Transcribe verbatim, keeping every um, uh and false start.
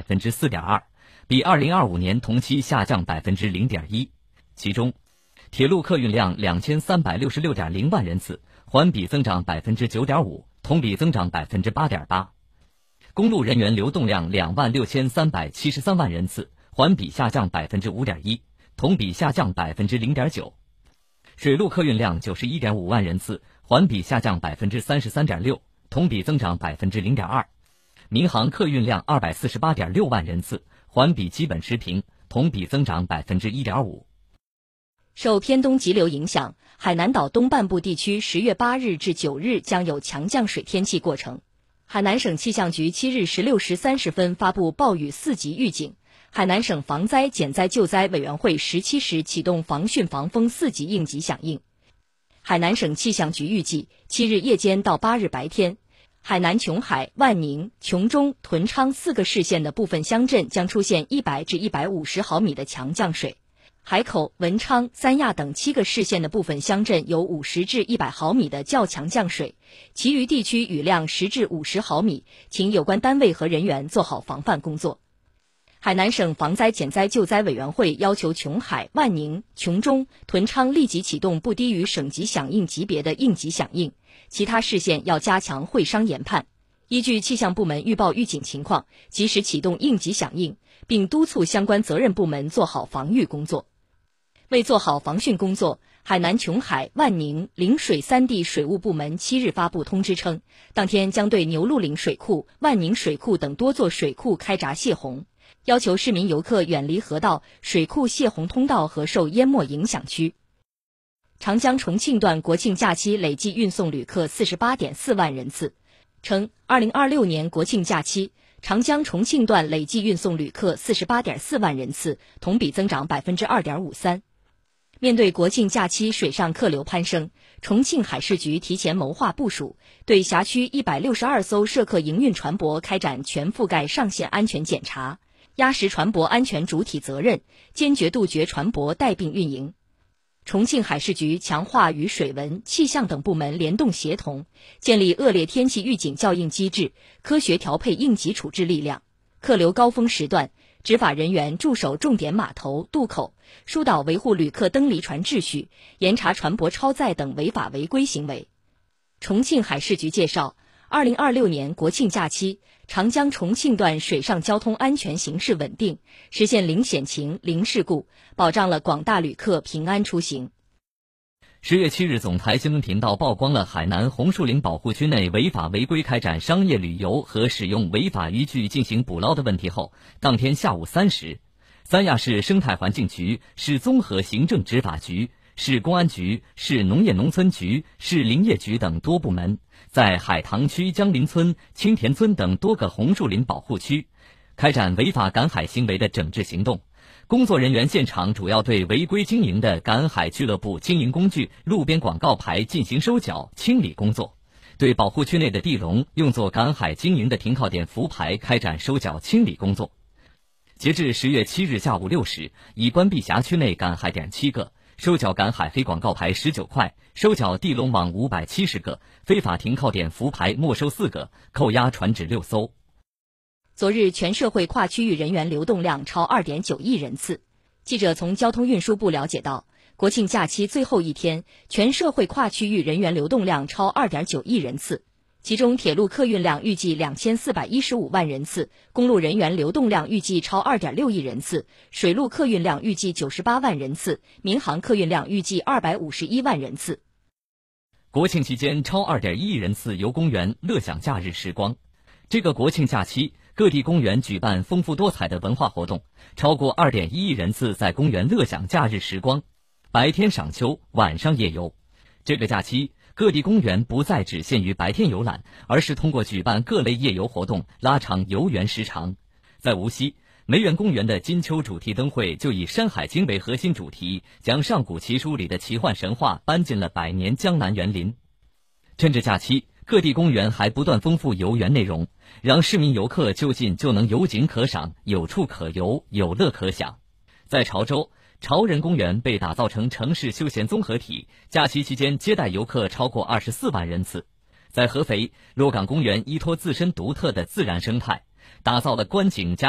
分之四点二，比二零二五年同期下降百分之零点一。其中，铁路客运量两千三百六十六点零万人次，环比增长百分之九点五，同比增长百分之八点八。公路人员流动量两万六千三百七十三万人次，环比下降百分之五点一，同比下降百分之零点九。水路客运量九十一点五万人次，环比下降百分之三十三点六，同比增长百分之零点二。民航客运量二百四十八点六万人次，环比基本持平，同比增长百分之一点五。 受偏东急流影响，海南岛东半部地区十月八日至九日将有强降水天气过程。海南省气象局七日十六时三十分发布暴雨四级预警。海南省防灾减灾救灾委员会十七时启动防汛防风四级应急响应。海南省气象局预计，七日夜间到八日白天，海南琼海、万宁、琼中、屯昌四个市县的部分乡镇将出现一百至一百五十毫米的强降水。海口、文昌、三亚等七个市县的部分乡镇有五十至一百毫米的较强降水，其余地区雨量十至五十毫米，请有关单位和人员做好防范工作。海南省防灾减灾救灾委员会要求琼海、万宁、琼中、屯昌立即启动不低于省级响应级别的应急响应，其他市县要加强会商研判，依据气象部门预报预警情况，及时启动应急响应，并督促相关责任部门做好防御工作。为做好防汛工作，海南琼海、万宁、陵水三地水务部门七日发布通知称，当天将对牛鹿岭水库、万宁水库等多座水库开闸泄洪，要求市民游客远离河道、水库泄洪通道和受淹没影响区。长江重庆段国庆假期累计运送旅客 四十八点四万人次，称二零二六年国庆假期长江重庆段累计运送旅客 四十八点四万人次，同比增长 百分之二点五三。面对国庆假期水上客流攀升，重庆海事局提前谋划部署，对辖区一百六十二艘涉客营运船舶开展全覆盖上线安全检查，压实船舶安全主体责任，坚决杜绝船舶带病运营。重庆海事局强化与水文、气象等部门联动协同，建立恶劣天气预警校应机制，科学调配应急处置力量。客流高峰时段，执法人员驻守重点码头、渡口，疏导维护旅客登离船秩序，严查船舶超载等违法违规行为。重庆海事局介绍，二零二六年国庆假期，长江重庆段水上交通安全形势稳定，实现零险情、零事故，保障了广大旅客平安出行。 十月七日，总台新闻频道曝光了海南红树林保护区内违法违规开展商业旅游和使用违法渔具进行捕捞的问题后，当天下午三时，三亚市生态环境局、市综合行政执法局、市公安局、市农业农村局、市林业局等多部门在海棠区江林村、青田村等多个红树林保护区开展违法赶海行为的整治行动。工作人员现场主要对违规经营的赶海俱乐部经营工具、路边广告牌进行收缴清理工作，对保护区内的地笼、用作赶海经营的停靠点浮牌开展收缴清理工作。截至十月七日下午六时，已关闭辖区内赶海点七个，收缴赶海非广告牌十九块，收缴地笼网五百七十个，非法停靠点浮牌没收四个，扣押船只六艘。 昨日全社会跨区域人员流动量超 二点九亿人次。记者从交通运输部了解到，国庆假期最后一天，全社会跨区域人员流动量超 二点九亿人次，其中铁路客运量预计两千四百一十五万人次，公路人员流动量预计超 二点六亿人次，水路客运量预计九十八万人次，民航客运量预计二百五十一万人次。 国庆期间，超 二点一亿人次游公园乐享假日时光。这个国庆假期，各地公园举办丰富多彩的文化活动，超过 二点一亿人次在公园乐享假日时光，白天赏秋，晚上夜游。这个假期，各地公园不再只限于白天游览，而是通过举办各类夜游活动，拉长游园时长。在无锡，梅园公园的金秋主题灯会就以《山海经》为核心主题，将上古奇书里的奇幻神话搬进了百年江南园林。趁着假期，各地公园还不断丰富游园内容，让市民游客就近就能有景可赏，有处可游，有乐可享。在潮州，潮人公园被打造成城市休闲综合体，假期期间接待游客超过二十四万人次。在合肥，洛岗公园依托自身独特的自然生态，打造了观景加